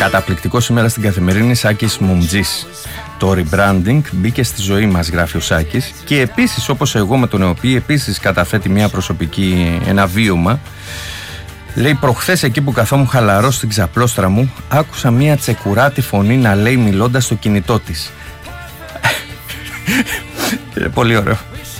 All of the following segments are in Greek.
Καταπληκτικό σήμερα στην Καθημερινή, Σάκης Μουμτζής. Το rebranding μπήκε στη ζωή μας, γράφει ο Σάκης, και επίσης, όπως εγώ με τον ΕΟΠΗ, επίσης καταθέτει μια προσωπική, ένα βίωμα. Λέει, προχθές εκεί που καθόμουν χαλαρός στην ξαπλώστρα μου, άκουσα μια τσεκουράτη φωνή να λέει μιλώντας στο κινητό της. Πολύ ωραίο.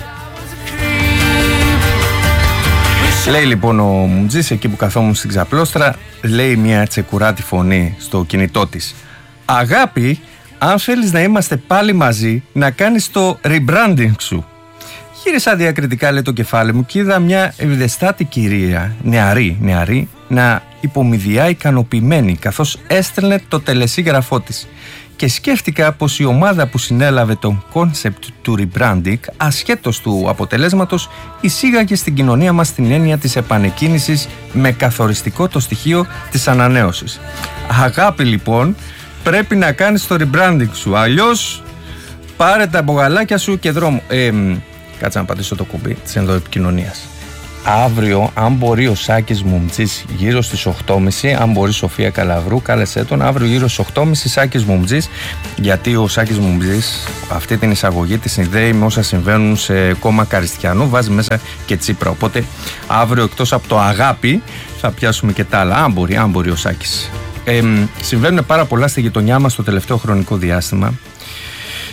Λέει λοιπόν ο Μουμτζής, εκεί που καθόμουν στην ξαπλώστρα, λέει μια τσεκουράτη φωνή στο κινητό της. Αγάπη, αν θέλεις να είμαστε πάλι μαζί, να κάνεις το rebranding σου. Γύρισα διακριτικά, λέει, το κεφάλι μου και είδα μια ευδεστάτη κυρία, νεαρή, να υπομοιδιά ικανοποιημένη, καθώς έστελνε το τελεσίγραφό της. Και σκέφτηκα πως η ομάδα που συνέλαβε τον κόνσεπτ του rebranding, ασχέτως του αποτελέσματος, εισήγαγε στην κοινωνία μας την έννοια της επανεκκίνησης με καθοριστικό το στοιχείο της ανανέωσης. Αγάπη, λοιπόν, πρέπει να κάνεις το rebranding σου, αλλιώς πάρε τα μπογαλάκια σου και δρόμο. Κάτσε να πατήσω το κουμπί της ενδοεπικοινωνίας. Αύριο, αν μπορεί ο Σάκης Μουμτζής γύρω στις 8.30, αν μπορεί Σοφία Καλαβρού, κάλεσέ τον. Αύριο γύρω στις 8.30 Σάκης Μουμτζής, γιατί ο Σάκης Μουμτζής αυτή την εισαγωγή τη συνδέει με όσα συμβαίνουν σε κόμμα Καριστιανού, βάζει μέσα και Τσίπρα. Οπότε αύριο, εκτός από το αγάπη, θα πιάσουμε και τα άλλα. Αν μπορεί ο Σάκης. Συμβαίνουν πάρα πολλά στη γειτονιά μας το τελευταίο χρονικό διάστημα.